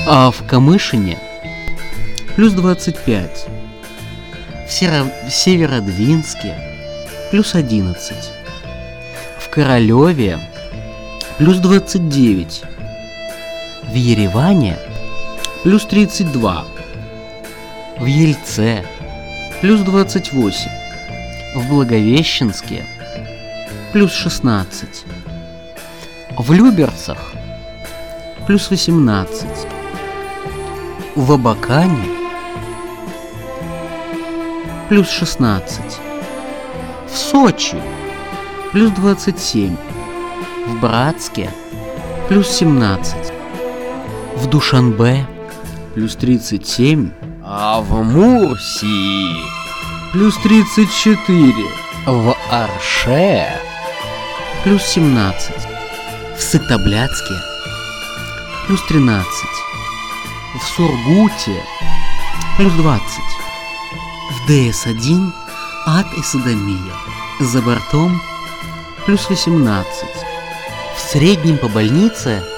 А в Камышине плюс 25. В Северодвинске плюс 11. В Королеве плюс 29. В Ереване плюс 32. В Ельце плюс 28. В Благовещенске плюс 16. В Люберцах плюс 18. В Абакане плюс 16. В Сочи плюс 27. В Братске плюс 17. В Душанбе плюс 37. А в Мурсии Плюс 34. в Арше Плюс 17. В Сыктывкаре плюс 13. В Сургуте плюс 20. В ДС-1 ад и содомия. За бортом плюс 18. В среднем по больнице